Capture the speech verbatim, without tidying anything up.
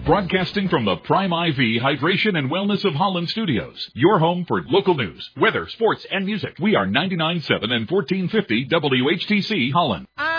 Broadcasting from the Prime I V Hydration and Wellness of Holland studios. Your home for local news, weather, sports, and music. We are ninety-nine point seven and fourteen fifty W H T C Holland. I